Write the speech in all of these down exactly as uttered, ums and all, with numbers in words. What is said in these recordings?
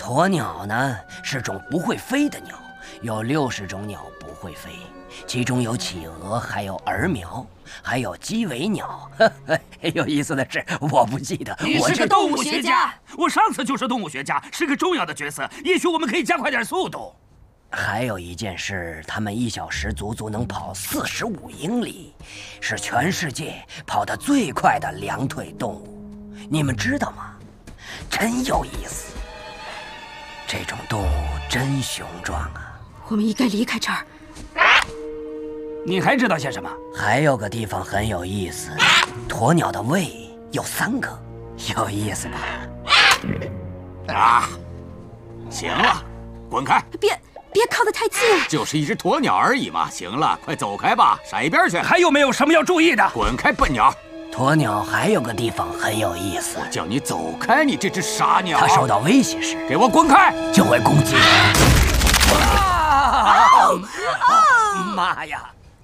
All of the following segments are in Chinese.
鸵鸟呢是种不会飞的鸟，有六十种鸟不会飞，其中有企鹅，还有儿苗，还有鸡尾鸟。有意思的是，我不记得。 你是个动物学家，我上次就是动物学家，是个重要的角色。也许我们可以加快点速度。 还有一件事，他们一小时足足能跑四十五英里，是全世界跑得最快的两腿动物。你们知道吗？真有意思。这种动物真雄壮啊！ 我们应该离开这儿。 你还知道些什么？ 还有个地方很有意思，鸵鸟的胃有三个，有意思吧？ 啊！行了，滚开！ 别别靠得太近！ 就是一只鸵鸟而已嘛。行了，快走开吧，闪一边去。 还有没有什么要注意的？ 滚开，笨鸟！ 鸵鸟还有个地方很有意思， 我叫你走开，你这只傻鸟！ 它受到威胁时， 给我滚开， 就会攻击你。啊！妈呀！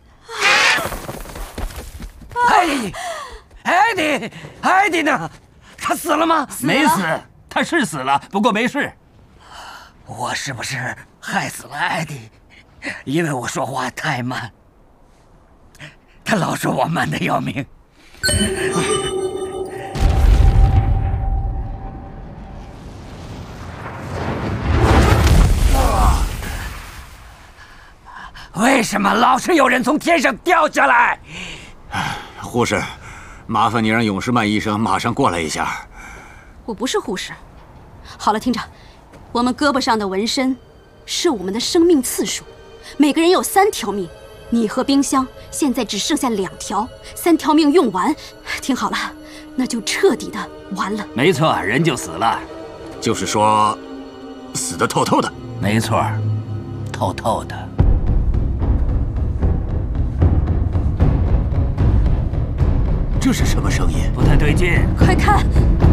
艾迪，艾迪，艾迪呢？他死了吗？ 没死，他是死了，不过没事。 我是不是害死了艾迪？因为我说话太慢，他老说我慢得要命。为什么老是有人从天上掉下来？ 护士，麻烦你让勇士曼医生马上过来一下。 我不是护士。好了，厅长，我们胳膊上的纹身是我们的生命次数，每个人有三条命。你和冰箱现在只剩下两条，三条命用完，听好了，那就彻底的完了。 没错，人就死了。 就是说，死得透透的。 没错， 透透的。 这是什么声音？ 不太对劲。 快看！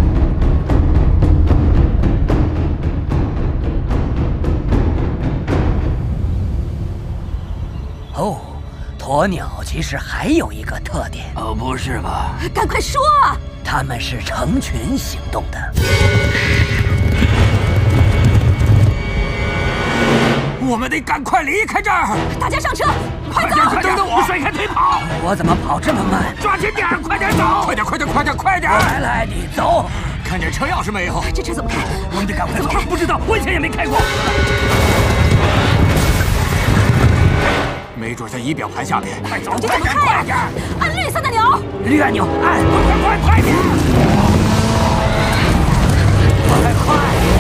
哦，鸵鸟其实还有一个特点。 哦，不是吧？ 赶快说啊！ 它们是成群行动的。 我们得赶快离开这儿！ 大家上车，快走！ 快点，等等我，甩开腿跑！ 我怎么跑这么慢？ 抓紧点，快点走！ 快点，快点，快点，快点！ 来来，你走。 看见车钥匙没有？ 这车怎么开？ 我们得赶快走！不知道，我以前也没开过。 没准在仪表盘下面。 快走！ 这怎么开呀？按绿色的钮。 绿按钮按， 快快快快点！ 快快！